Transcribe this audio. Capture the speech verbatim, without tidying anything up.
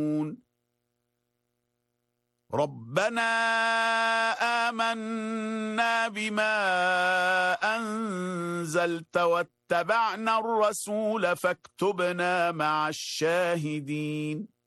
ربنا آمنا بما أنزلت واتبعنا الرسول فاكتبنا مع الشاهدين.